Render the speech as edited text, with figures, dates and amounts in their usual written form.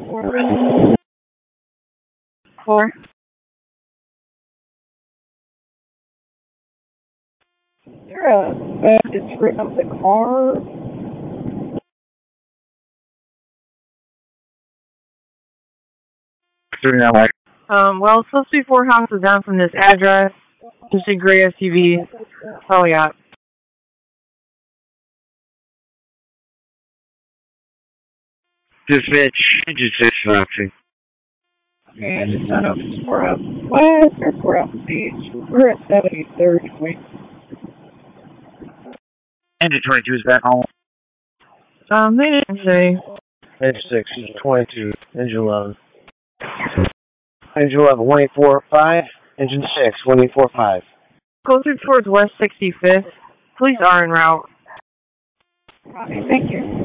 4. It's written up the car. Well, it's supposed to be 4 houses down from this address. Just a gray SUV. That's all we got. Dispatch, just Roxy. And it's not up. We're up west or we're up east. We're at 73rd. Engine 22 is back home. They didn't say. Engine 6, 22, engine 11. Engine 11, 1845. Engine 6, 1845. Closer towards West 65th. Police are en route. Okay, thank you.